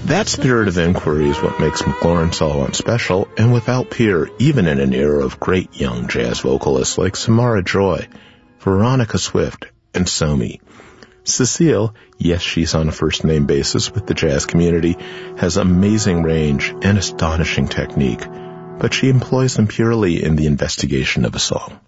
That spirit of inquiry is what makes McLaurin Solomon special and without peer, even in an era of great young jazz vocalists like Samara Joy, Veronica Swift, and Somi. Cecile, yes, she's on a first-name basis with the jazz community, has amazing range and astonishing technique, but she employs them purely in the investigation of a song.